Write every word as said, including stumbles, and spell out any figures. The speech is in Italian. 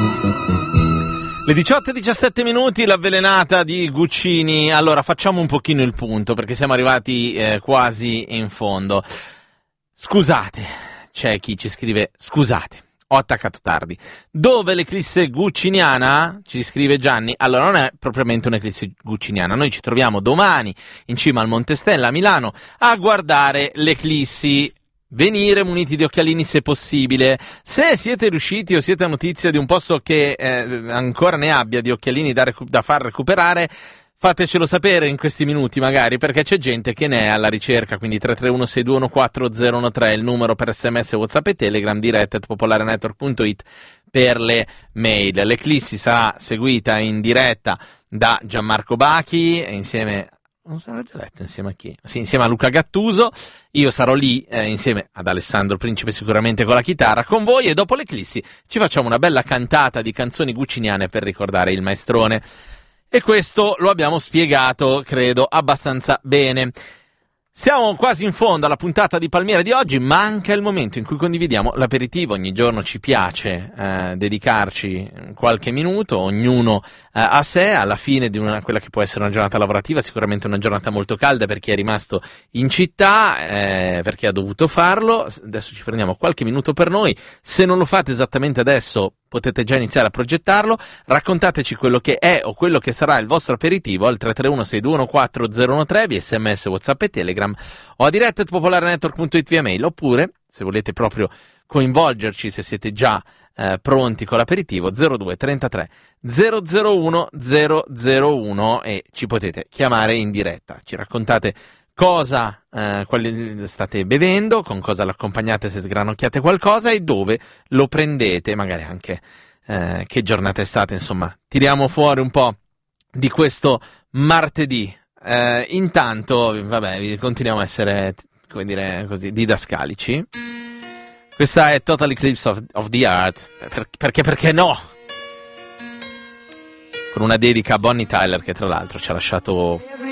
Le diciotto e diciassette minuti, l'avvelenata di Guccini. Allora, facciamo un pochino il punto, perché siamo arrivati eh, quasi in fondo. Scusate, c'è chi ci scrive, scusate, ho attaccato tardi. Dove l'eclisse gucciniana? Ci scrive Gianni. Allora, non è propriamente un'eclisse gucciniana. Noi ci troviamo domani in cima al Monte Stella a Milano a guardare l'eclissi. Venire muniti di occhialini se possibile. Se siete riusciti o siete a notizia di un posto che eh, ancora ne abbia di occhialini da, recu- da far recuperare, fatecelo sapere in questi minuti magari, perché c'è gente che ne è alla ricerca. Quindi tre tre uno sei due uno quattro zero uno tre è il numero per sms, whatsapp e telegram, diretta at popolarenetwork punto it per le mail. L'eclissi sarà seguita in diretta da Gianmarco Bachi insieme non sarà già letto insieme a chi? Sì, insieme a Luca Gattuso. Io sarò lì eh, insieme ad Alessandro Principe, sicuramente con la chitarra, con voi, e dopo l'eclissi ci facciamo una bella cantata di canzoni gucciniane per ricordare il maestrone. E questo lo abbiamo spiegato, credo, abbastanza bene. Siamo quasi in fondo alla puntata di Palmiere di oggi, manca il momento in cui condividiamo l'aperitivo. Ogni giorno ci piace eh, dedicarci qualche minuto, ognuno eh, a sé, alla fine di una, quella che può essere una giornata lavorativa, sicuramente una giornata molto calda per chi è rimasto in città, eh, perché ha dovuto farlo. Adesso ci prendiamo qualche minuto per noi. Se non lo fate esattamente adesso, potete già iniziare a progettarlo. Raccontateci quello che è o quello che sarà il vostro aperitivo al tre tre uno sei due uno quattro zero uno tre via sms, whatsapp e telegram, o a diretta at popolarenetwork punto it via mail, oppure se volete proprio coinvolgerci, se siete già eh, pronti con l'aperitivo, zero due trentatré zero zero uno zero zero uno, e ci potete chiamare in diretta. Ci raccontate cosa eh, quali state bevendo, con cosa lo accompagnate se sgranocchiate qualcosa e dove lo prendete, magari anche eh, che giornata è stata. Insomma, tiriamo fuori un po' di questo martedì. Eh, intanto, vabbè, continuiamo a essere, come dire così, didascalici. Questa è Total Eclipse of, of the Heart, per, perché perché no? Con una dedica a Bonnie Tyler, che tra l'altro ci ha lasciato